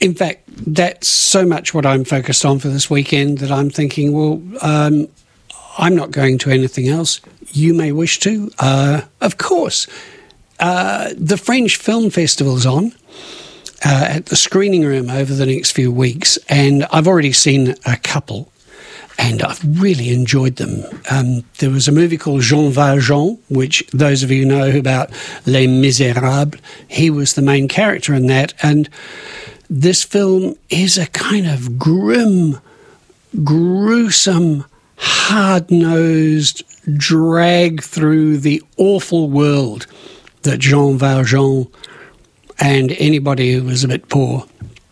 In fact, that's so much what I'm focused on for this weekend that I'm thinking, well, I'm not going to anything else. You may wish to. Of course. The French Film Festival's on at the screening room over the next few weeks, and I've already seen a couple, and I've really enjoyed them. There was a movie called Jean Valjean, which those of you who know about Les Miserables, he was the main character in that, and this film is a kind of grim, gruesome, hard-nosed drag through the awful world that Jean Valjean and anybody who was a bit poor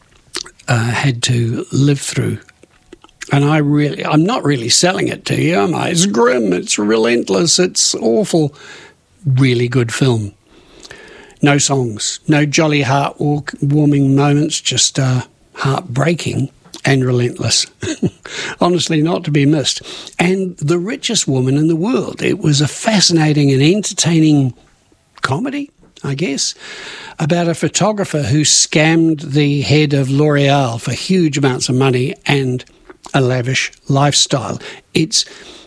had to live through. And I'm not really selling it to you, am I? It's grim, it's relentless, it's awful. Really good film. No songs, no jolly heart-warming moments, just heartbreaking and relentless. Honestly, not to be missed. And The Richest Woman in the World. It was a fascinating and entertaining comedy, I guess, about a photographer who scammed the head of L'Oreal for huge amounts of money and a lavish lifestyle. It's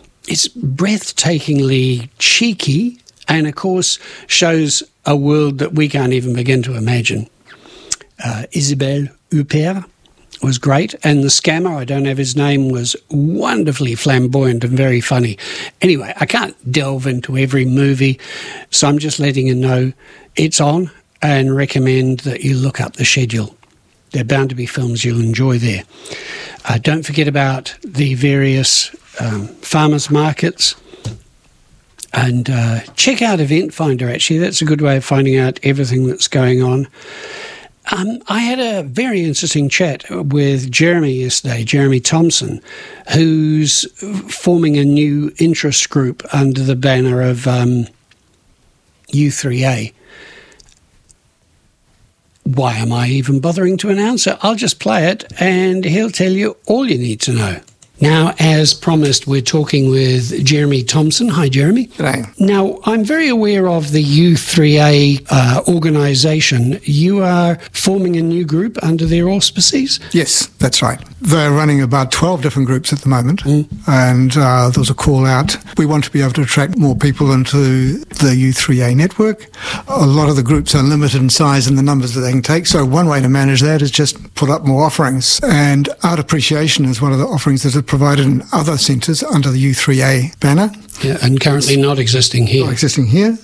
breathtakingly cheeky and, of course, shows a world that we can't even begin to imagine. Isabelle Huppert was great, and the scammer, I don't have his name, was wonderfully flamboyant and very funny. Anyway, I can't delve into every movie, so I'm just letting you know it's on and recommend that you look up the schedule. There are bound to be films you'll enjoy there. Don't forget about the various farmers markets, and check out Event Finder, actually. That's a good way of finding out everything that's going on. I had a very interesting chat with Jeremy yesterday, Jeremy Thompson, who's forming a new interest group under the banner of U3A. Why am I even bothering to announce it? I'll just play it and he'll tell you all you need to know. Now, as promised, we're talking with Jeremy Thompson. Hi, Jeremy. G'day. Now, I'm very aware of the U3A organisation. You are forming a new group under their auspices? Yes, that's right. They're running about 12 different groups at the moment, and there was a call out. We want to be able to attract more people into the U3A network. A lot of the groups are limited in size and the numbers that they can take, so one way to manage that is just put up more offerings. And Art Appreciation is one of the offerings that are provided in other centres under the U3A banner. Yeah, and currently not existing here. Not existing here.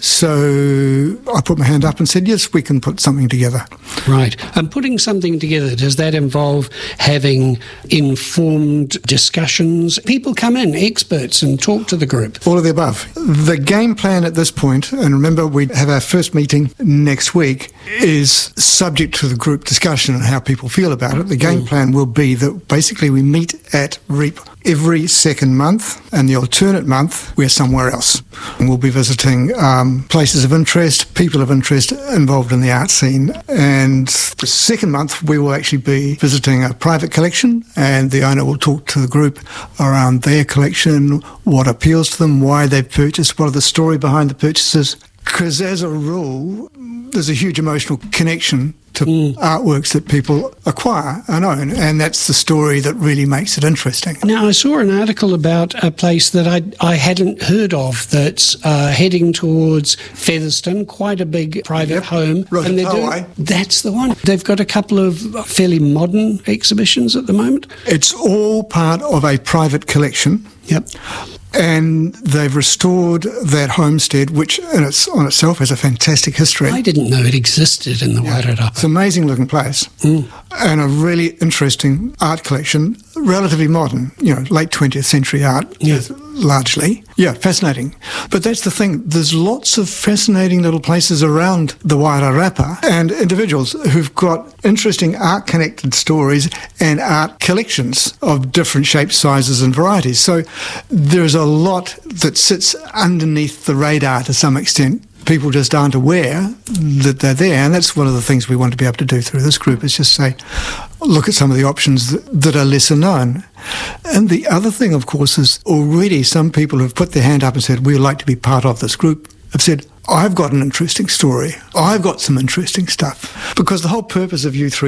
So I put my hand up and said, yes, we can put something together. Right. And putting something together, does that involve having informed discussions? People come in, experts, and talk to the group? All of the above. The game plan at this point, and remember we have our first meeting next week, is subject to the group discussion and how people feel about it. The game plan will be that basically we meet at REAP every second month, and the alternate month we're somewhere else. And we'll be visiting places of interest, people of interest involved in the art scene. And the second month we will actually be visiting a private collection, and the owner will talk to the group around their collection, what appeals to them, why they've purchased, what are the story behind the purchases. Because as a rule, there's a huge emotional connection to artworks that people acquire and own, and that's the story that really makes it interesting. Now, I saw an article about a place that I hadn't heard of that's heading towards Featherston, quite a big private home. And that's the one. They've got a couple of fairly modern exhibitions at the moment. It's all part of a private collection. Yep. And they've restored that homestead, which on itself has a fantastic history. I didn't know it existed in the Wairarapa. It's an amazing looking place. And a really interesting art collection, relatively modern, late 20th century art, largely. Yeah, fascinating. But that's the thing. There's lots of fascinating little places around the Wairarapa and individuals who've got interesting art-connected stories and art collections of different shapes, sizes and varieties. So there's a lot that sits underneath the radar to some extent. People just aren't aware that they're there, and that's one of the things we want to be able to do through this group, is just say, look at some of the options that are lesser known. And the other thing, of course, is already some people have put their hand up and said, we'd like to be part of this group, have said, I've got an interesting story, I've got some interesting stuff. Because the whole purpose of U3